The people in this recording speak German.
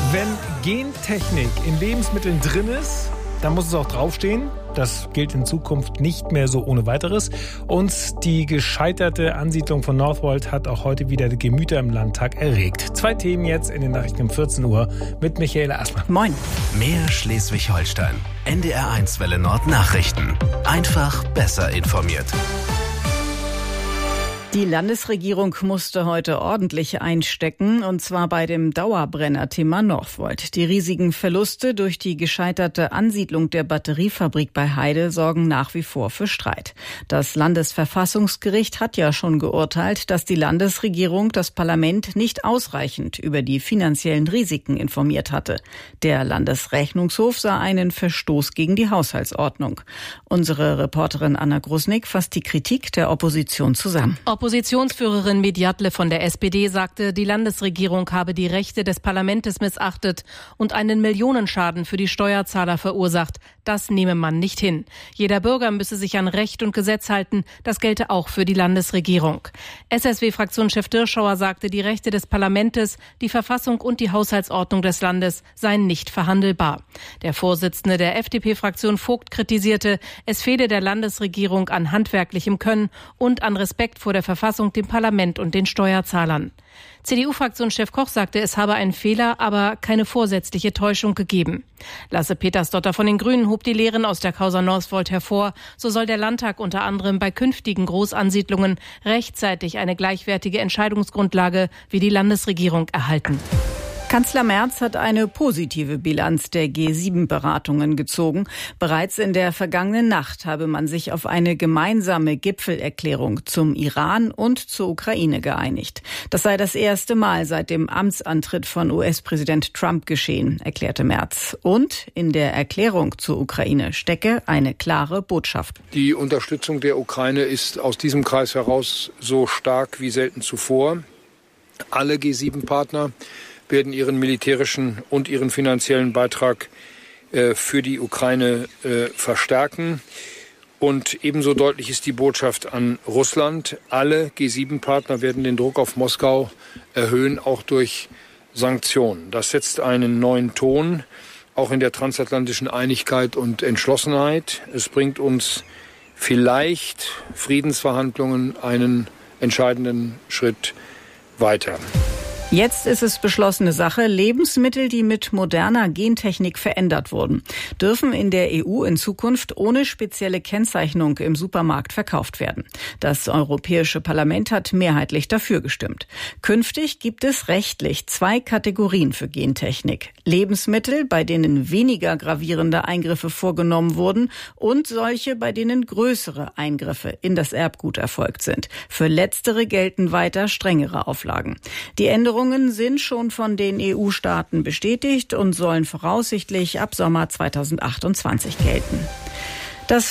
Wenn Gentechnik in Lebensmitteln drin ist, dann muss es auch draufstehen. Das gilt in Zukunft nicht mehr so ohne weiteres. Und die gescheiterte Ansiedlung von Northvolt hat auch heute wieder die Gemüter im Landtag erregt. 2 Themen jetzt in den Nachrichten um 14 Uhr mit Michaela Aßmann. Moin. Mehr Schleswig-Holstein. NDR1 Welle Nord Nachrichten. Einfach besser informiert. Die Landesregierung musste heute ordentlich einstecken, und zwar bei dem Dauerbrenner-Thema Northvolt. Die riesigen Verluste durch die gescheiterte Ansiedlung der Batteriefabrik bei Heide sorgen nach wie vor für Streit. Das Landesverfassungsgericht hat ja schon geurteilt, dass die Landesregierung das Parlament nicht ausreichend über die finanziellen Risiken informiert hatte. Der Landesrechnungshof sah einen Verstoß gegen die Haushaltsordnung. Unsere Reporterin Anna Grusnick fasst die Kritik der Opposition zusammen. Oppositionsführerin Mediatle von der SPD sagte, die Landesregierung habe die Rechte des Parlaments missachtet und einen Millionenschaden für die Steuerzahler verursacht. Das nehme man nicht hin. Jeder Bürger müsse sich an Recht und Gesetz halten. Das gelte auch für die Landesregierung. SSW-Fraktionschef Dirschauer sagte, die Rechte des Parlaments, die Verfassung und die Haushaltsordnung des Landes seien nicht verhandelbar. Der Vorsitzende der FDP-Fraktion Vogt kritisierte, es fehle der Landesregierung an handwerklichem Können und an Respekt vor der Verfassung, dem Parlament und den Steuerzahlern. CDU-Fraktionschef Koch sagte, es habe einen Fehler, aber keine vorsätzliche Täuschung gegeben. Lasse Petersdotter von den Grünen hob die Lehren aus der Causa Northvolt hervor. So soll der Landtag unter anderem bei künftigen Großansiedlungen rechtzeitig eine gleichwertige Entscheidungsgrundlage wie die Landesregierung erhalten. Kanzler Merz hat eine positive Bilanz der G7-Beratungen gezogen. Bereits in der vergangenen Nacht habe man sich auf eine gemeinsame Gipfelerklärung zum Iran und zur Ukraine geeinigt. Das sei das erste Mal seit dem Amtsantritt von US-Präsident Trump geschehen, erklärte Merz. Und in der Erklärung zur Ukraine stecke eine klare Botschaft. Die Unterstützung der Ukraine ist aus diesem Kreis heraus so stark wie selten zuvor. Alle G7-Partner werden ihren militärischen und ihren finanziellen Beitrag für die Ukraine verstärken. Und ebenso deutlich ist die Botschaft an Russland. Alle G7-Partner werden den Druck auf Moskau erhöhen, auch durch Sanktionen. Das setzt einen neuen Ton, auch in der transatlantischen Einigkeit und Entschlossenheit. Es bringt uns vielleicht Friedensverhandlungen einen entscheidenden Schritt weiter. Jetzt ist es beschlossene Sache. Lebensmittel, die mit moderner Gentechnik verändert wurden, dürfen in der EU in Zukunft ohne spezielle Kennzeichnung im Supermarkt verkauft werden. Das Europäische Parlament hat mehrheitlich dafür gestimmt. Künftig gibt es rechtlich 2 Kategorien für Gentechnik. Lebensmittel, bei denen weniger gravierende Eingriffe vorgenommen wurden, und solche, bei denen größere Eingriffe in das Erbgut erfolgt sind. Für letztere gelten weiter strengere Auflagen. Die Änderungen sind schon von den EU-Staaten bestätigt und sollen voraussichtlich ab Sommer 2028 gelten.